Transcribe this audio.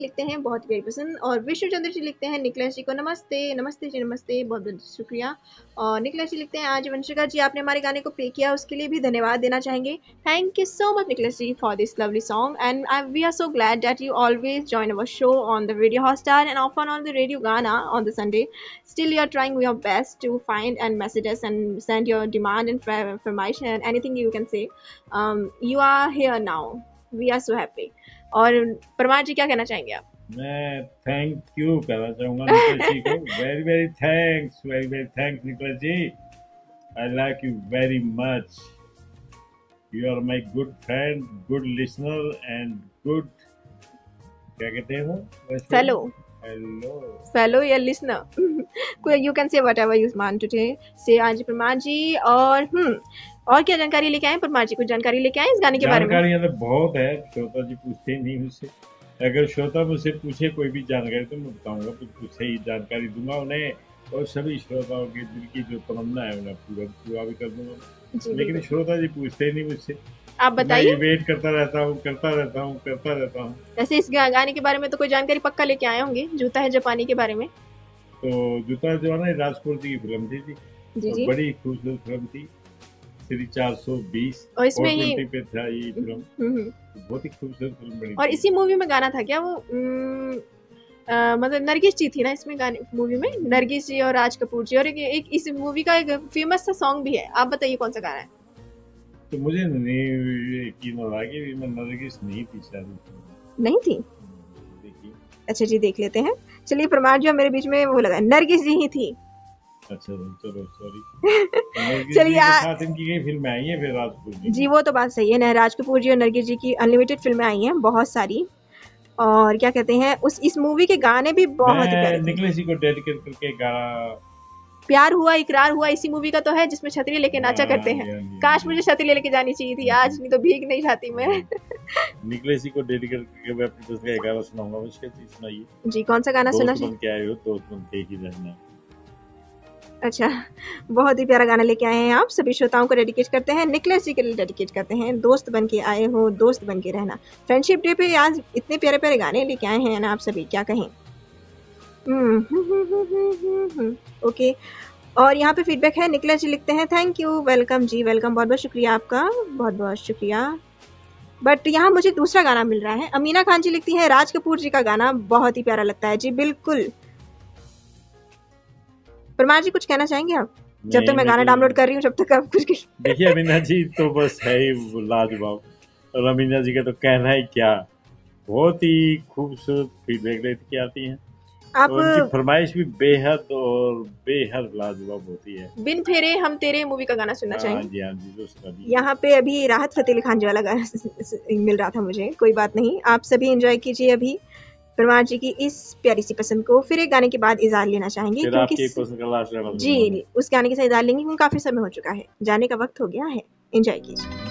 लिखते हैं बहुत वेरी पसंद। और विष्णु चंद्र जी लिखते हैं निकलेश जी को नमस्ते। नमस्ते जी नमस्ते, बहुत बहुत शुक्रिया। और निकलेश जी लिखते हैं आज वंशिका जी आपने हमारे गाने को प्ले किया, उसके लिए भी धन्यवाद देना चाहेंगे। Thank you so much Niklesh ji for this lovely song and we are so glad that you always join our show on the Radio Hotstar and often on the Radio Ghana on the Sunday. Still, you are trying your best to find and message us and send your demand and information and anything you can say. You are here now. We are so happy. और परमार जी क्या कहना चाहेंगे आप? मैं thank you कहना चाहूँगा निकलेश जी को। Very very thanks Niklesh ji. I like you very much. You are my good friend, good listener and good क्या कहते हैं वो फेलो या listener, you can say whatever you want to से। आज परमार जी और क्या जानकारी लेके आए परमार जी? कुछ जानकारी लेके आए इस गाने के बारे में? जानकारी तो बहुत है, श्रोता जी पूछते नहीं मुझसे। अगर श्रोता मुझसे पूछे कोई भी जानकारी तो मैं बताऊंगा, कुछ सही जानकारी दूंगा उन्हें, और सभी श्रोताओं के दिल की जो तमन्ना है उन्हें पूरा भी कर दूंगा। लेकिन श्रोता जी पूछते नहीं मुझसे, आप बताइए। वेट करता रहता हूँ। वैसे इस गाने के बारे में तो कोई जानकारी पक्का लेके आए होंगे, जूता है जापानी के बारे में। तो जूता जो है ना राजकोट जी की फिल्म थी जी, बड़ी खूबसूरत फिल्म थी, श्री 420 और इसमें ही पे था ये फिल्म, बहुत ही खूबसूरत फिल्म बनी। और इसी मूवी में गाना था क्या वो मतलब नरगिस जी थी ना इसमें गाने मूवी में, नरगिस जी और राज कपूर जी, और एक इस मूवी का एक फेमस सा सॉन्ग भी है। आप बताइए कौन सा गाना है? तो मुझे यकीन हो रहा कि नरगिस नहीं थी, शायद नहीं थी। देखिए अच्छा जी देख लेते हैं। चलिए प्रमाण जो मेरे बीच में वो लगा, नरगिस जी ही थी। अच्छा चलो सॉरी। चलिए साथ इनकी कई फिल्में आई हैं फिर राजपूत जी, वो तो बात सही है ना, राज कपूर जी और नरगिस जी की अनलिमिटेड फिल्में आई हैं बहुत सारी। और क्या कहते हैं इस मूवी के गाने भी बहुत ही प्यारे थे। निकलेश जी को डेडिकेट करके गाना प्यार हुआ इकरार हुआ इसी मूवी का तो है, जिसमें छतरी लेके नाचा करते हैं। काश मुझे छतरी लेके जानी चाहिए थी आज, नहीं तो भीग नहीं जाती मैं। निकलेश जी को डेडिकेट करके मैं अपनी पसंद का गाना सुनाऊंगा। उसके सुनाइए जी, कौन सा गाना सुना? दोस्त बन के आए हो, दोस्त बन के ही रहना। अच्छा, बहुत ही प्यारा गाना लेके आए हैं आप। सभी श्रोताओं को डेडिकेट करते हैं, निकलेश जी के लिए डेडिकेट करते हैं। दोस्त बन के आए हो, दोस्त बन के रहना। फ्रेंडशिप डे पे आज इतने प्यारे प्यारे गाने लेके आए हैं ना आप सभी, क्या कहें। ओके, और यहाँ पे फीडबैक है। निकलेश जी लिखते हैं thank you, welcome ji, welcome, बहुत बहुत शुक्रिया आपका, बहुत बहुत शुक्रिया। बट यहाँ मुझे दूसरा गाना मिल रहा है। अमीना खान जी लिखती हैं राज कपूर जी का गाना बहुत ही प्यारा लगता है। जी बिल्कुल। परमार जी कुछ कहना चाहेंगे आप? जब तक मैं गाना डाउनलोड कर रही हूँ, जब तक आप कुछ देखिए अमीना जी तो बस है ही लाजवाब, और अमीना जी का तो कहना ही क्या, बहुत ही खूबसूरत फीडबैक लेके आती हैं। आप उनकी फरमाइश भी बेहद और बेहद लाजवाब होती है। बिन फेरे हम तेरे मूवी का गाना सुनना चाहेंगे? हाँ जी, जो यहाँ पे अभी राहत फतेह अली खान जी वाला गाना मिल रहा था मुझे। कोई बात नहीं, आप सभी एंजॉय कीजिए अभी परमार जी की इस प्यारी सी पसंद को। फिर एक गाने के बाद इज़हार लेना चाहेंगे, क्योंकि जी उस गाने के साथ इज़हार लेंगे क्योंकि काफी समय हो चुका है, जाने का वक्त हो गया है। एंजॉय कीजिए।